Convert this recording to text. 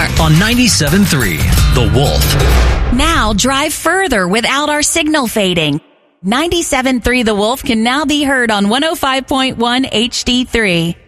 on 97.3 The Wolf. Now drive further without our signal fading. 97.3 The Wolf can now be heard on 105.1 HD3.